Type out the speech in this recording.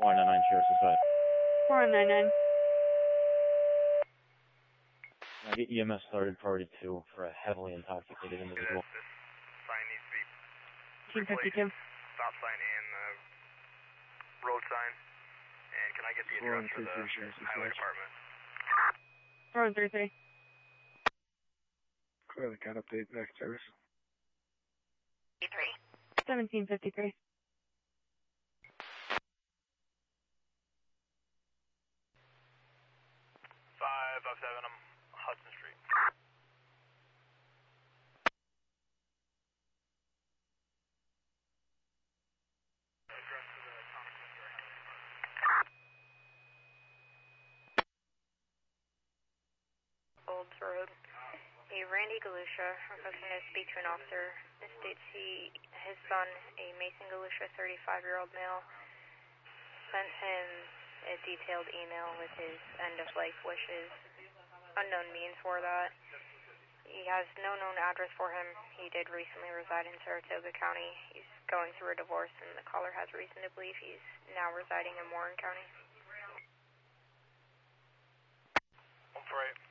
499 Sheriff's Society. 499. Get EMS started priority 2 for a heavily intoxicated individual. This sign needs to be 252. Stop sign and road sign. And can I get the address for the highway department? Road 33. Clearly got update next service. 1753. 557, I'm Hudson Street. Address to the Thomas Missouri Highway. Olds Road. A Randy Galusha requesting to speak to an officer. This states his son, a Mason Galusha, 35-year-old male, sent him a detailed email with his end-of-life wishes. Unknown means for that. He has no known address for him. He did recently reside in Saratoga County. He's going through a divorce, and the caller has reason to believe he's now residing in Warren County. 148.